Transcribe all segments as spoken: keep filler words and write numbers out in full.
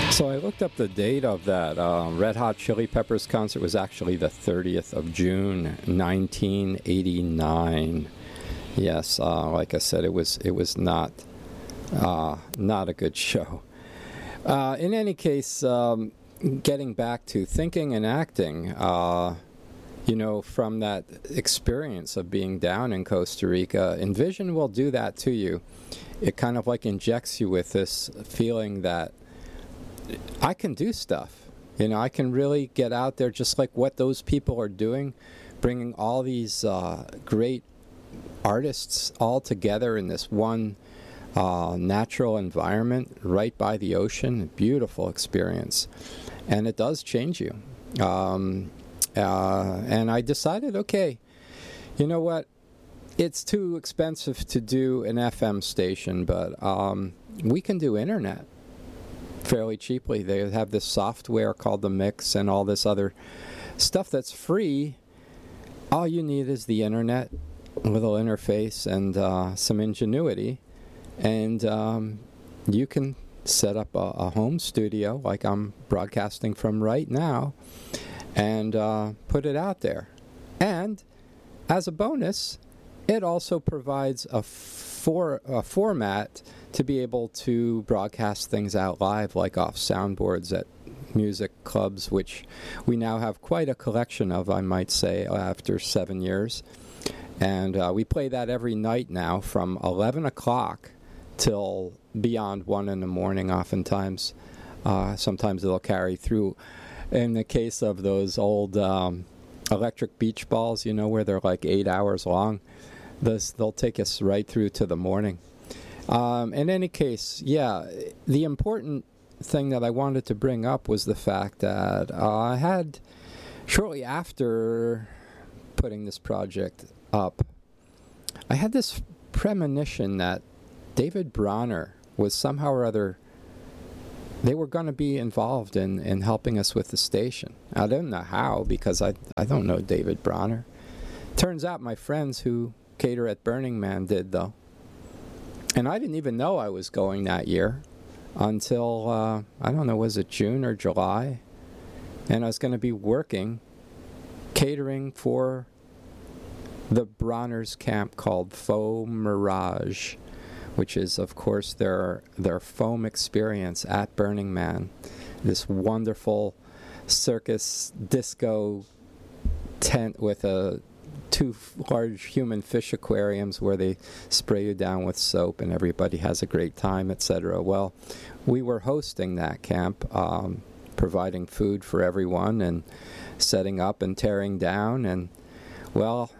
So I looked up the date of that. Uh, Red Hot Chili Peppers concert was actually the thirtieth of June, nineteen eighty-nine. Yes, uh, like I said, it was it was not uh, not a good show. Uh, in any case, um, getting back to thinking and acting, uh, you know, from that experience of being down in Costa Rica, Envision will do that to you. It kind of like injects you with this feeling that I can do stuff. You know, I can really get out there just like what those people are doing, bringing all these uh, great artists all together in this one uh, natural environment right by the ocean. Beautiful experience. And it does change you. Um, uh, and I decided, okay, you know what? It's too expensive to do an F M station, but um, we can do internet fairly cheaply. They have this software called The Mix and all this other stuff that's free. All you need is the internet, a little interface, and uh, some ingenuity, and um, you can set up a, a home studio like I'm broadcasting from right now and uh, put it out there. And as a bonus, it also provides a, for, a format to be able to broadcast things out live, like off soundboards at music clubs, which we now have quite a collection of, I might say, after seven years. And uh, we play that every night now from eleven o'clock till beyond one in the morning oftentimes. Uh, sometimes it'll carry through. In the case of those old um, electric beach balls, you know, where they're like eight hours long, those, they'll take us right through to the morning. Um, in any case, yeah, the important thing that I wanted to bring up was the fact that uh, I had, shortly after putting this project up, I had this premonition that David Bronner was somehow or other, they were going to be involved in, in helping us with the station. I don't know how, because I, I don't know David Bronner. Turns out my friends who cater at Burning Man did, though. And I didn't even know I was going that year until, uh, I don't know, was it June or July? And I was going to be working, catering for the Bronner's camp called Faux Mirage, which is, of course, their, their foam experience at Burning Man. This wonderful circus disco tent with a two large human fish aquariums where they spray you down with soap and everybody has a great time, et cetera. Well, we were hosting that camp, um, providing food for everyone and setting up and tearing down. And, well,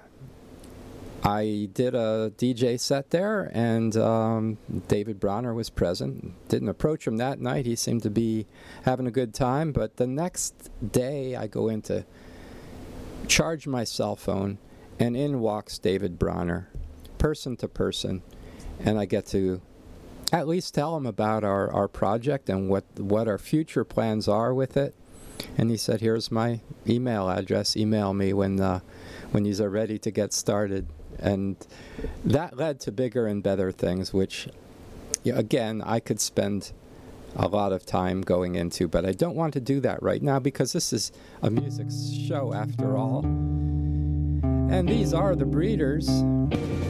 I did a D J set there, and um, David Bronner was present. Didn't approach him that night. He seemed to be having a good time. But the next day, I go in to charge my cell phone, and in walks David Bronner, person to person, and I get to at least tell him about our, our project and what what our future plans are with it. And he said, here's my email address. Email me when uh, when you are ready to get started. And that led to bigger and better things, which, you know, again, I could spend a lot of time going into, but I don't want to do that right now because this is a music show after all. And these are the Breeders.